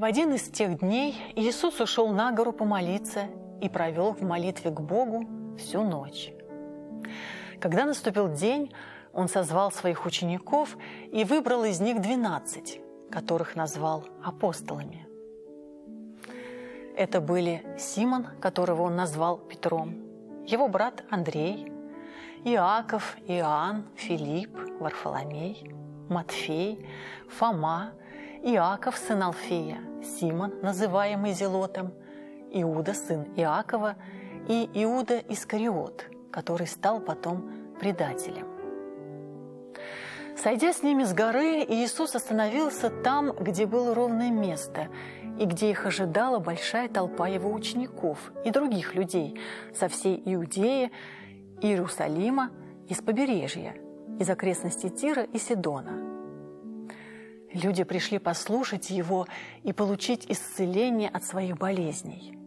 В один из тех дней Иисус ушел на гору помолиться и провел в молитве к Богу всю ночь. Когда наступил день, Он созвал своих учеников и выбрал из них 12, которых назвал апостолами. Это были Симон, которого Он назвал Петром, его брат Андрей, Иаков, Иоанн, Филипп, Варфоломей, Матфей, Фома, Иаков, сын Алфея, Симон, называемый Зелотом, Иуда, сын Иакова, и Иуда Искариот, который стал потом предателем. Сойдя с ними с горы, Иисус остановился там, где было ровное место, и где их ожидала большая толпа Его учеников и других людей со всей Иудеи, Иерусалима, из побережья, из окрестностей Тира и Сидона. Люди пришли послушать Его и получить исцеление от своих болезней.